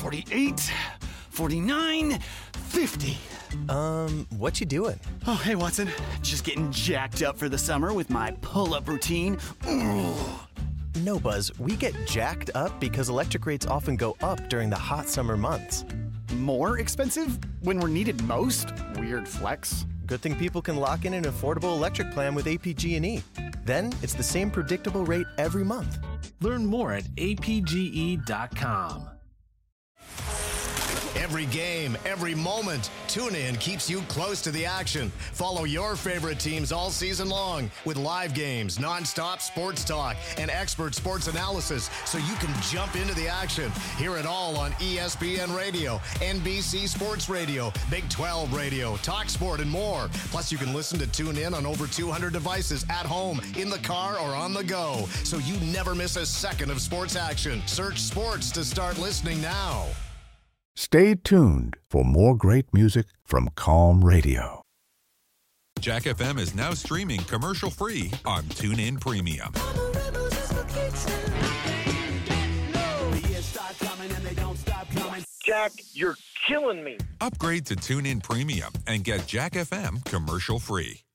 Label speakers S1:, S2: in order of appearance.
S1: 48, 49, 50.
S2: What you doing?
S1: Oh, hey, Watson. Just getting jacked up for the summer with my pull-up routine. Ooh.
S2: No, Buzz, we get jacked up because electric rates often go up during the hot summer months.
S1: More expensive when we're needed most? Weird flex.
S2: Good thing people can lock in an affordable electric plan with APG&E. Then it's the same predictable rate every month.
S3: Learn more at apge.com.
S4: Every game, every moment, TuneIn keeps you close to the action. Follow your favorite teams all season long with live games, nonstop sports talk, and expert sports analysis so you can jump into the action. Hear it all on ESPN Radio, NBC Sports Radio, Big 12 Radio, TalkSport, and more. Plus, you can listen to TuneIn on over 200 devices at home, in the car, or on the go, so you never miss a second of sports action. Search sports to start listening now.
S5: Stay tuned for more great music from Calm Radio.
S6: Jack FM is now streaming commercial-free on TuneIn Premium.
S7: Jack, you're killing me.
S6: Upgrade to TuneIn Premium and get Jack FM commercial-free.